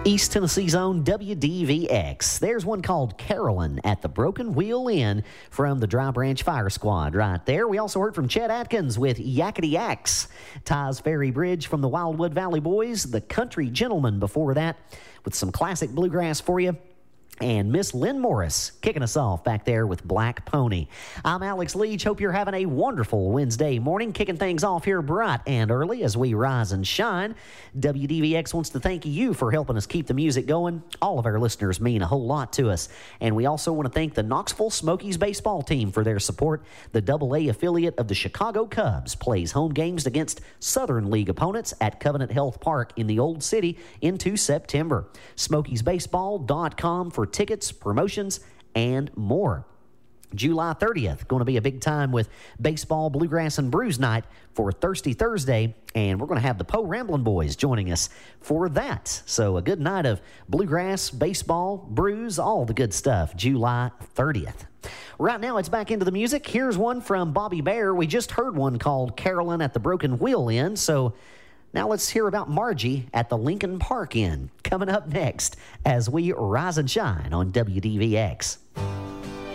East Tennessee's own WDVX. There's one called Carolyn at the Broken Wheel Inn from the Dry Branch Fire Squad right there. We also heard from Chet Atkins with Yakety Yaks. Ty's Ferry Bridge from the Wildwood Valley Boys. The Country Gentleman before that with some classic bluegrass for you. And Miss Lynn Morris kicking us off back there with Black Pony. I'm Alex Leach. Hope you're having a wonderful Wednesday morning, kicking things off here bright and early as we rise and shine. WDVX wants to thank you for helping us keep the music going. All of our listeners mean a whole lot to us. And we also want to thank the Knoxville Smokies baseball team for their support. The AA affiliate of the Chicago Cubs plays home games against Southern League opponents at Covenant Health Park in the Old City into September. SmokiesBaseball.com for tickets, promotions, and more. July 30th, going to be a big time with Baseball, Bluegrass, and Brews Night for Thirsty Thursday, and we're going to have the Poe Ramblin' Boys joining us for that. So a good night of bluegrass, baseball, brews, all the good stuff, July 30th. Right now, it's back into the music. Here's one from Bobby Bare. We just heard one called Carolyn at the Broken Wheel Inn, so now let's hear about Margie at the Lincoln Park Inn coming up next as we rise and shine on WDVX.